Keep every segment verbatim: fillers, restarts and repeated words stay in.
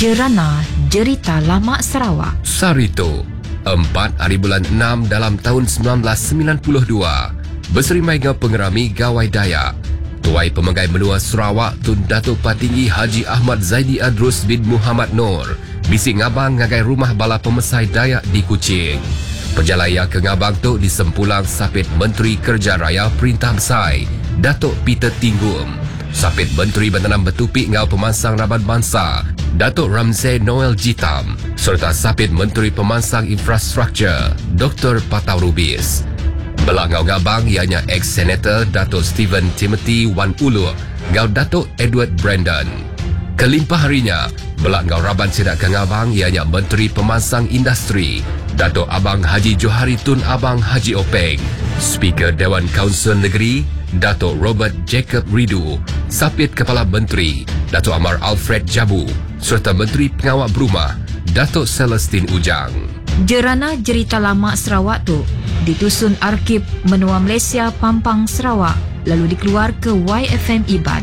Jerana Jerita Lama Sarawak. Sarito, empat hari bulan enam dalam tahun sembilan belas sembilan puluh dua. Berserimai dengan pengerami Gawai Dayak. Tuai Pemanggai Menua Sarawak Tun Datuk Patinggi Haji Ahmad Zaidi Adrus bin Muhammad Nur bisik ngabang ngagai rumah bala pemesai Dayak di Kuching. Perjalanan ke ngabang tu disempulang Sapit Menteri Kerja Raya Perintah Besai Datuk Peter Tinggum, Sapit Menteri Bertanam Bertupik ngau Pemansang Raban Bangsa Datuk Ramzai Noel Jitam serta Sapit Menteri Pemansang Infrastruktur Doktor Patau Rubis. Belak ngau ngabang ianya ex-senator Datuk Stephen Timothy Wan Ulu ngau Datuk Edward Brandon. Kelimpah harinya, belak ngau Raban Sidak ke ngabang ianya Menteri Pemansang Industri Datuk Abang Haji Johari Tun Abang Haji Openg, Speaker Dewan Kaunsil Negeri Datuk Robert Jacob Ridu, Sapit Kepala Menteri Datuk Amar Alfred Jabu serta Menteri Pengawal Berumah Datuk Celestine Ujang. Jerana Jerita Lama Sarawak tu ditusun Arkib Menua Malaysia Pampang Sarawak lalu dikeluar ke Y F M Iban.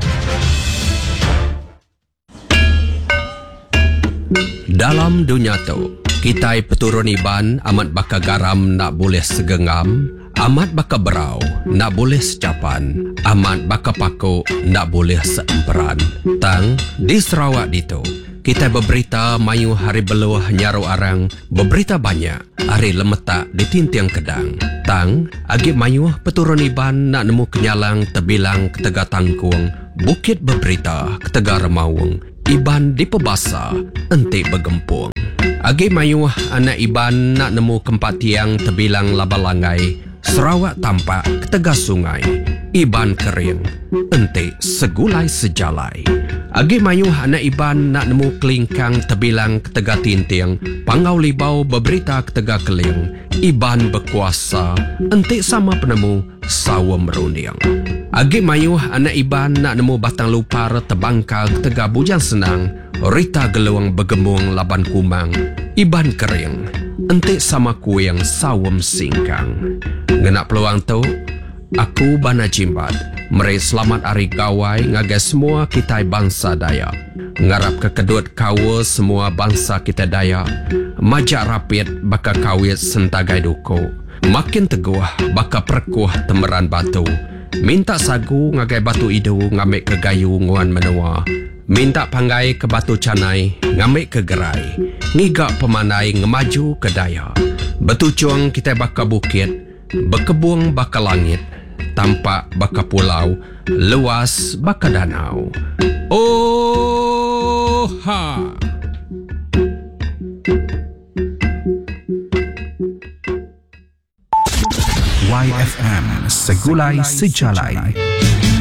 Dalam dunia tu, kita peturun Iban amat baka garam nak boleh segengam, amat baka berau nak boleh secapan, amat baka paku nak boleh seemperan. Tang di Sarawak ditu, kita berberita mayu hari beluah nyaru arang, berberita banyak hari lemetak di tintiang kedang. Tang agi mayu peturun Iban nak nemu kenyalang tebilang ketega tangkung, bukit berberita ketega remawung, Iban di pebasa entik bergempung. Agi mayuh anak Iban nak nemu kempat tiang tebilang labalangai, Sarawak tampak ketega sungai, Iban kering, entik segulai sejalai. Agi mayuh anak Iban nak nemu kelingkang tebilang ketega tintiang, pangau libau berberita ketega keling, Iban berkuasa, entik sama penemu sawa meruniang. Agi mayuh anak Iban nak nemu batang lupar terbangkal ketega bujang senang, Rita geluang bergemung laban kumang, Iban kering, entik sama kuing sawam singkang. Ngenak peluang tu, aku bana jimbat, meri selamat hari gawai ngagai semua kita bangsa Dayak. Ngarap kekedut kawa semua bangsa kita Dayak, majak rapid baka kawit sentagai duko, makin teguh baka perkuh temeran batu. Minta sagu ngagai batu idu ngamik ke gayu nguan menua, minta panggai ke batu canai ngamik ke gerai, ngigak pemanai ngemaju ke daya. Betucung kita baka bukit, berkebung baka langit, tampak baka pulau, luas baka danau. Oh ha! Y F M Segulai Sejalai.